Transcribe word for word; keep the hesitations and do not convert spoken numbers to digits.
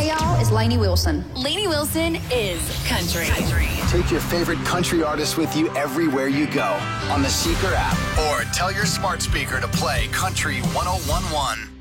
Hey, y'all, it's Lainey Wilson. Lainey Wilson is country. country. Take your favorite country artist with you everywhere you go on the Seeker app, or tell your smart speaker to play Country one oh one one.